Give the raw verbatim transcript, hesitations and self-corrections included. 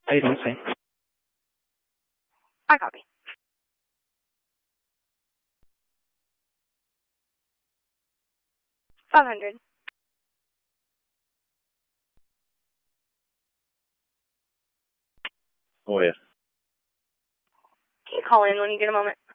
I don't say. I copy. Five hundred. Oh, yeah. Can you call in when you get a moment?